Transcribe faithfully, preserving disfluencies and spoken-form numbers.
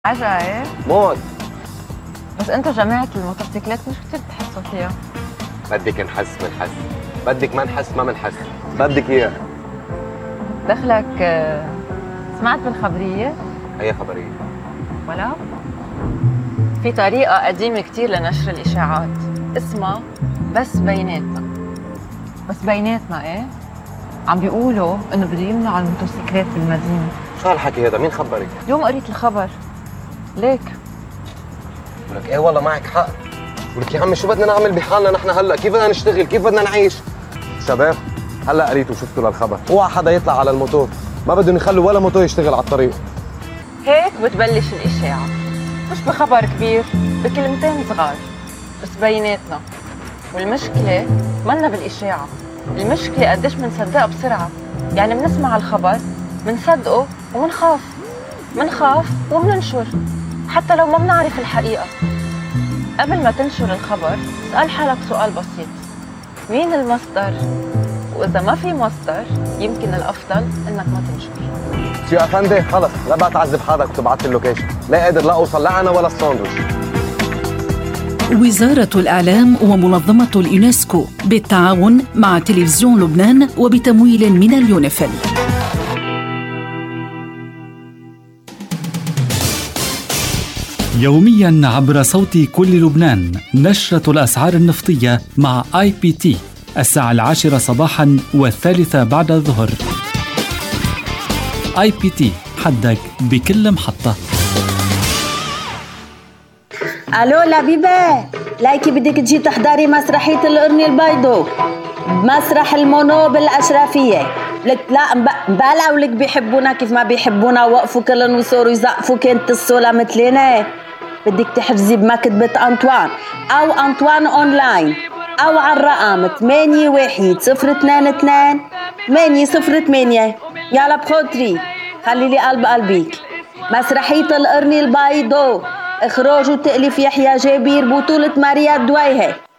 عجقة موت. بس انتوا جماعة الموتوسيكلات مش كتير بتحسوا فيها. بدك نحس منحس، بدك ما نحس ما منحس، بدك اياه. دخلك سمعت بالخبرية؟ أي خبرية؟ ولا؟ في طريقة قديمة كتير لنشر الإشاعات اسمها بس بيناتنا. بس بيناتنا ايه؟ عم بيقولوا انه بده يمنعوا الموتوسيكلات بالمدينة. شو هالحكي هذا؟ مين خبرك؟ اليوم قريت الخبر. ليك؟ ولك ايه والله معك حق. ولك يا عمي شو بدنا نعمل بحالنا نحن هلا؟ كيف بدنا نشتغل؟ كيف بدنا نعيش؟ شباب هلا قريتوا وشفتوا للخبر، اوعى حدا يطلع على الموتور، ما بدهم يخلوا ولا موتور يشتغل على الطريق. هيك بتبلش الإشاعة، مش بخبر كبير، بكلمتين صغار بس بيناتنا. والمشكلة منا بالإشاعة، المشكلة قديش منصدقها بسرعة. يعني بنسمع الخبر منصدقه ومنخاف، منخاف ومننشر حتى لو ما بنعرف الحقيقة. قبل ما تنشر الخبر اسأل حالك سؤال بسيط: مين المصدر؟ وإذا ما في مصدر يمكن الأفضل إنك ما تنشر. يا أفندي خلص لا بقى تعذب حالك وتبعت لي اللوكيشن، لا قادر لا أوصل لا أنا ولا الساندويتش. وزارة الإعلام ومنظمة اليونسكو بالتعاون مع تلفزيون لبنان وبتمويل من اليونيفيل. يومياً عبر صوت كل لبنان نشرة الأسعار النفطية مع آي بي تي الساعة العاشرة صباحاً والثالثة بعد الظهر. آي بي تي حدك بكل محطة. الو لبيبة، لايكي بدك تجي تحضري مسرحية القرن البيضو بمسرح المونو بالأشرفية. لك لا مبالغ ولك بيحبونا كيف ما بيحبونا، وقفوا كلن وصوروا يزقفوا كنت الصولة مثلنا. بدك تحجزي بمكتبة أنطوان أو أنطوان أونلاين أو على الرقم ثمانية واحد صفر اثنين اثنين ثمانية صفر ثمانية. يلا بخاطري خلي لي قلب قلبيك. مسرحية القرن البيضو، إخراج وتأليف يحيى جابير، بطولة ماريا الدويهة.